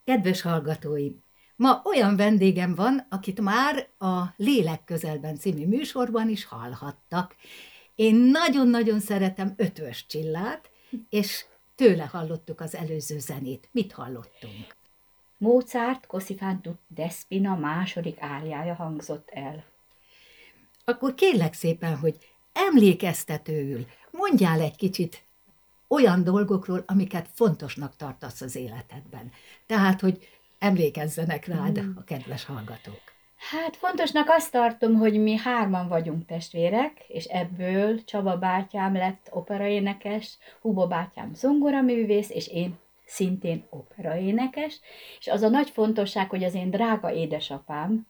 Kedves hallgatóim! Ma olyan vendégem van, akit már a Lélek közelben című műsorban is hallhattak. Én nagyon-nagyon szeretem Ötvös Csillát, és tőle hallottuk az előző zenét. Mit hallottunk? Mozart Così Despina második áriája hangzott el. Akkor kérlek szépen, hogy emlékeztetőül mondjál egy kicsit olyan dolgokról, amiket fontosnak tartasz az életedben. Tehát, hogy emlékezzenek rád a kedves hallgatók. Hát fontosnak azt tartom, hogy mi hárman vagyunk testvérek, és ebből Csaba bátyám lett operaénekes, Hubo bátyám zongoraművész, és én szintén operaénekes, és az a nagy fontosság, hogy az én drága édesapám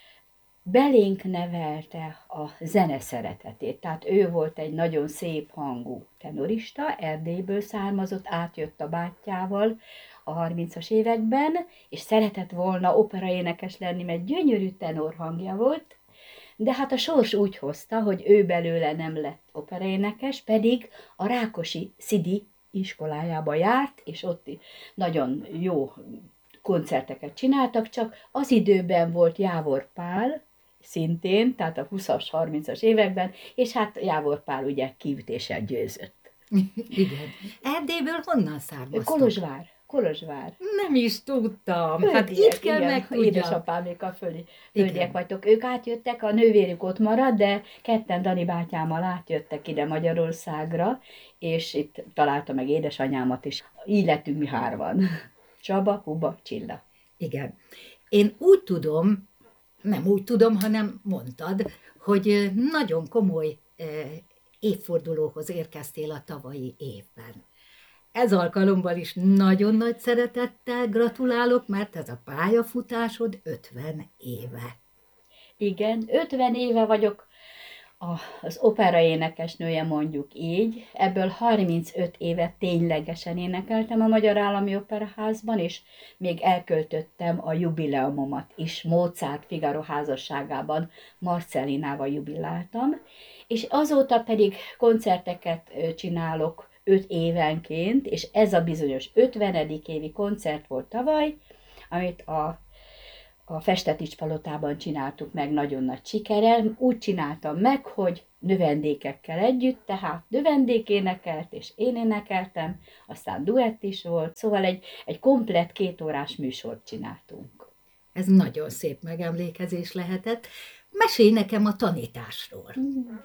belénk nevelte a zene szeretetét. Tehát ő volt egy nagyon szép hangú tenorista, Erdélyből származott, átjött a bátyjával a 30-as években, és szeretett volna operaénekes lenni, mert gyönyörű tenorhangja volt, de hát a sors úgy hozta, hogy ő belőle nem lett operaénekes, pedig a Rákosi Szidi iskolájába járt, és ott nagyon jó koncerteket csináltak, csak az időben volt Jávor Pál, szintén, tehát a 20-as, 30-as években, és hát Jávor Pál ugye kiütéssel győzött. Igen. Erdélyből honnan származtok? Kolozsvár. Nem is tudtam. Földiek, Hát itt kell igen, megtudjam. Édesapámék a földiek vagytok. Ők átjöttek, a nővérük ott maradt, de ketten Dani bátyámmal átjöttek ide Magyarországra, és itt találta meg édesanyámat is. Így lettünk mi hárman. Csaba, Huba, Csilla. Igen. Én úgy tudom, nem úgy tudom, hanem mondtad, hogy nagyon komoly évfordulóhoz érkeztél a tavalyi évben. Ez alkalommal is nagyon nagy szeretettel gratulálok, mert ez a pályafutásod 50 éve. Igen, 50 éve vagyok az opera énekesnője, mondjuk így. Ebből 35 évet ténylegesen énekeltem a Magyar Állami Operaházban, és még elköltöttem a jubileumomat is. Mozart Figaro házasságában Marcellinával jubiláltam, és azóta pedig koncerteket csinálok 5 évenként, és ez a bizonyos 50. évi koncert volt tavaly, amit a Festetics palotában csináltuk meg nagyon nagy sikerrel. Úgy csináltam meg, hogy növendékekkel együtt, tehát növendék énekelt, és én énekeltem, aztán duett is volt, szóval egy komplett 2 órás műsort csináltunk. Ez nagyon szép megemlékezés lehetett. Mesélj nekem a tanításról.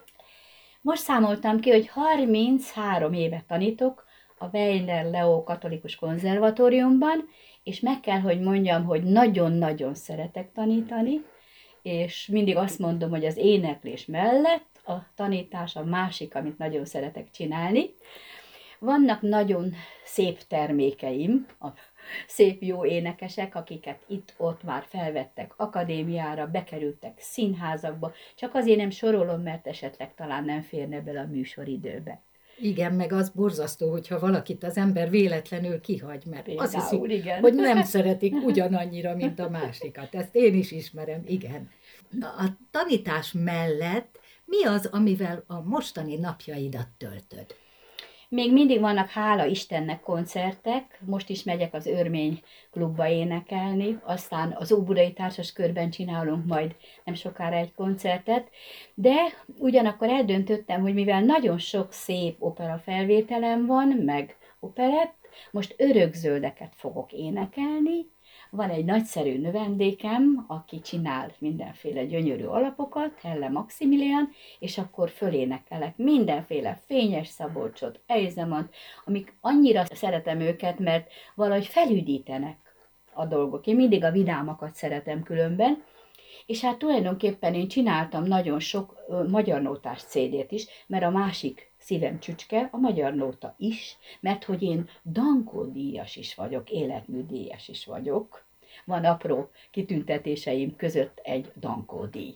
Most számoltam ki, hogy 33 évet tanítok a Weiner Leo Katolikus Konzervatóriumban, és meg kell, hogy mondjam, hogy nagyon-nagyon szeretek tanítani, és mindig azt mondom, hogy az éneklés mellett a tanítás a másik, amit nagyon szeretek csinálni. Vannak nagyon szép termékeim, szép jó énekesek, akiket itt-ott már felvettek akadémiára, bekerültek színházakba, csak azért nem sorolom, mert esetleg talán nem férne bele a műsoridőbe. Igen, meg az borzasztó, hogyha valakit az ember véletlenül kihagy, mert Például, azt hiszik, igen. hogy nem szeretik ugyanannyira, mint a másikat. Ezt én is ismerem, igen. A tanítás mellett mi az, amivel a mostani napjaidat töltöd? Még mindig vannak, hála Istennek, koncertek, most is megyek az Örmény klubba énekelni, aztán az Óbudai Társaskörben csinálunk majd nem sokára egy koncertet, de ugyanakkor eldöntöttem, hogy mivel nagyon sok szép opera felvételem van, meg operett, most örökzöldeket fogok énekelni. Van egy nagyszerű növendékem, aki csinál mindenféle gyönyörű alapokat, Helle Maximilian, és akkor fölénekelek mindenféle Fényes Szabolcsot, Ejzemant, amik annyira szeretem őket, mert valahogy felüdítenek a dolgok. Én mindig a vidámakat szeretem különben, és hát tulajdonképpen én csináltam nagyon sok magyar nótás CD-t is, mert a másik szívem csücske a magyar nóta is, mert hogy én Dankó díjas is vagyok, életműdíjas is vagyok. Van apró kitüntetéseim között egy Dankó díj.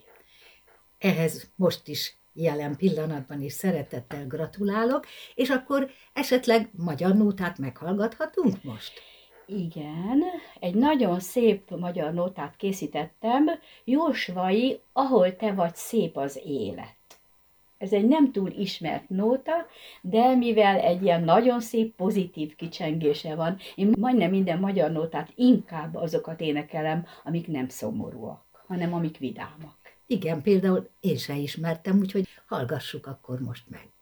Ehhez most is jelen pillanatban is szeretettel gratulálok, és akkor esetleg magyar nótát meghallgathatunk most? Igen, egy nagyon szép magyar nótát készítettem, Jósvai, Ahol te vagy, szép az élet. Ez egy nem túl ismert nóta, de mivel egy ilyen nagyon szép, pozitív kicsengése van, én majdnem minden magyar nótát inkább azokat énekelem, amik nem szomorúak, hanem amik vidámak. Igen, például én se ismertem, úgyhogy hallgassuk akkor most meg.